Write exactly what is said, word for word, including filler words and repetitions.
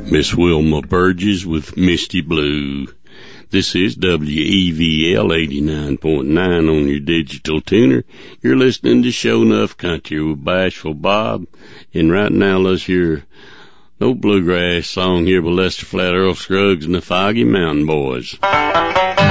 Miss Wilma Burgess with Misty Blue. This is W E V L eighty-nine point nine on your digital tuner. You're listening to Show Enough Country with Bashful Bob. And right now, let's hear no bluegrass song here by Lester Flat Earl Scruggs and the Foggy Mountain Boys.